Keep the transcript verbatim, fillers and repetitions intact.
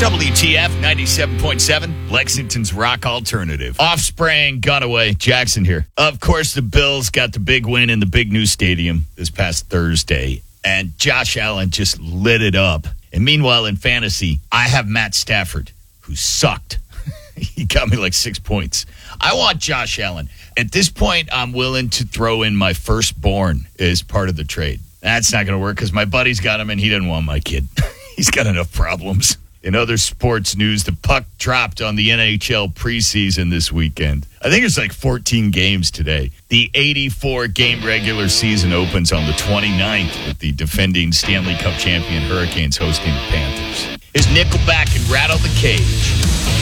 W T F ninety-seven point seven, Lexington's rock alternative. Offspring, gone away. Jackson here. Of course, the Bills got the big win in the big new stadium this past Thursday, and Josh Allen just lit it up. And meanwhile, in fantasy, I have Matt Stafford, who sucked. He got me like six points. I want Josh Allen. At this point, I'm willing to throw in my firstborn as part of the trade. That's not going to work because my buddy's got him, and he didn't want my kid. He's got enough problems. In other sports news, the puck dropped on the N H L preseason this weekend. I think it's like fourteen games today. The eighty-four game regular season opens on the twenty-ninth with the defending Stanley Cup champion Hurricanes hosting the Panthers. Here's Nickelback and Rattle the Cage.